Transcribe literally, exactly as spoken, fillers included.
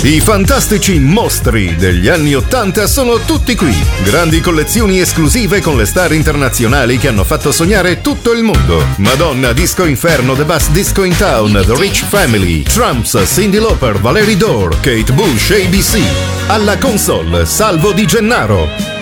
I fantastici mostri degli anni ottanta sono tutti qui. Grandi collezioni esclusive con le star internazionali che hanno fatto sognare tutto il mondo. Madonna, Disco Inferno, The Best Disco in Town, The Rich Family, Trumps, Cyndi Lauper, Valerie Dore, Kate Bush, A B C. Alla console, Salvo Di Gennaro.